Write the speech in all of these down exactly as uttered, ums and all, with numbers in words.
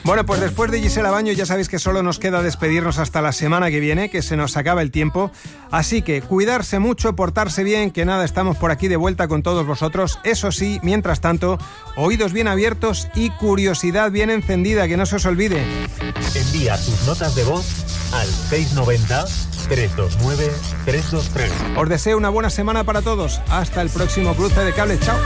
Bueno, pues después de Gisela Baño ya sabéis que solo nos queda despedirnos hasta la semana que viene, que se nos acaba el tiempo. Así que cuidarse mucho, portarse bien, que nada, estamos por aquí de vuelta con todos vosotros. Eso sí, mientras tanto, oídos bien abiertos y curiosidad bien encendida, que no se os olvide. Envía tus notas de voz al seis nueve cero, tres dos nueve, tres dos tres. Os deseo una buena semana para todos. Hasta el próximo cruce de cable. Chao.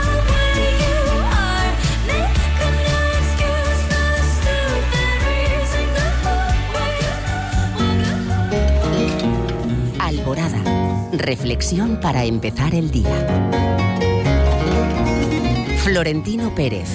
Alborada. Reflexión para empezar el día. Florentino Pérez.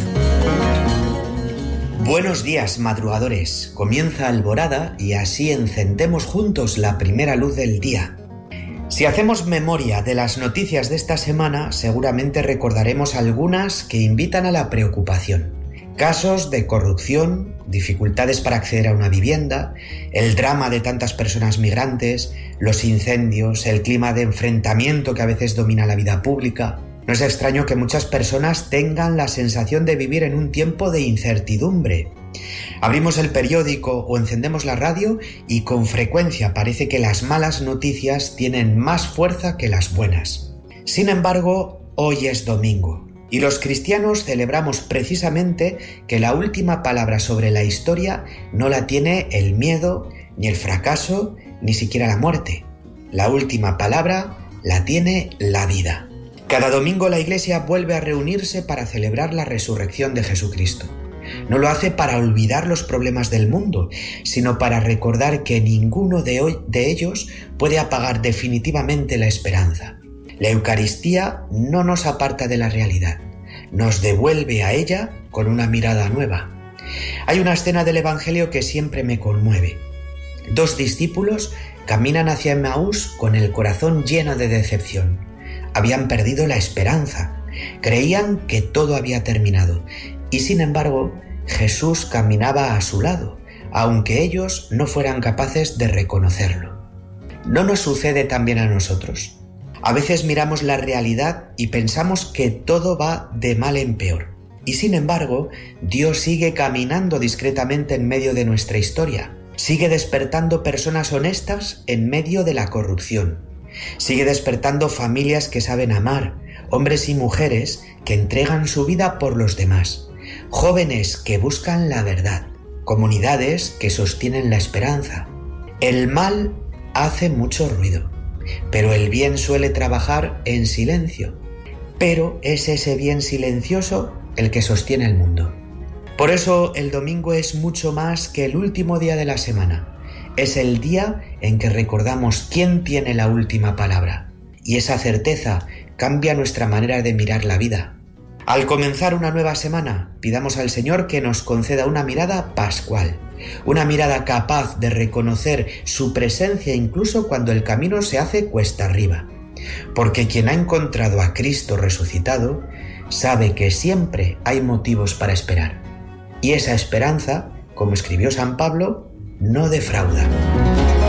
Buenos días, madrugadores. Comienza Alborada y así encendemos juntos la primera luz del día. Si hacemos memoria de las noticias de esta semana, seguramente recordaremos algunas que invitan a la preocupación. Casos de corrupción, dificultades para acceder a una vivienda, el drama de tantas personas migrantes, los incendios, el clima de enfrentamiento que a veces domina la vida pública. No es extraño que muchas personas tengan la sensación de vivir en un tiempo de incertidumbre. Abrimos el periódico o encendemos la radio y con frecuencia parece que las malas noticias tienen más fuerza que las buenas. Sin embargo, hoy es domingo y los cristianos celebramos precisamente que la última palabra sobre la historia no la tiene el miedo, ni el fracaso, ni siquiera la muerte. La última palabra la tiene la vida. Cada domingo la Iglesia vuelve a reunirse para celebrar la resurrección de Jesucristo. No lo hace para olvidar los problemas del mundo, sino para recordar que ninguno de, hoy, de ellos puede apagar definitivamente la esperanza. La Eucaristía no nos aparta de la realidad, nos devuelve a ella con una mirada nueva. Hay una escena del Evangelio que siempre me conmueve. Dos discípulos caminan hacia Emaús con el corazón lleno de decepción. Habían perdido la esperanza, creían que todo había terminado y sin embargo Jesús caminaba a su lado, aunque ellos no fueran capaces de reconocerlo. ¿No nos sucede también a nosotros? A veces miramos la realidad y pensamos que todo va de mal en peor. Y sin embargo, Dios sigue caminando discretamente en medio de nuestra historia. Sigue despertando personas honestas en medio de la corrupción. Sigue despertando familias que saben amar, hombres y mujeres que entregan su vida por los demás, jóvenes que buscan la verdad, comunidades que sostienen la esperanza. El mal hace mucho ruido, pero el bien suele trabajar en silencio. Pero es ese bien silencioso el que sostiene el mundo. Por eso el domingo es mucho más que el último día de la semana. Es el día en que recordamos quién tiene la última palabra. Y esa certeza cambia nuestra manera de mirar la vida. Al comenzar una nueva semana, pidamos al Señor que nos conceda una mirada pascual. Una mirada capaz de reconocer su presencia incluso cuando el camino se hace cuesta arriba. Porque quien ha encontrado a Cristo resucitado sabe que siempre hay motivos para esperar. Y esa esperanza, como escribió San Pablo, no defrauda.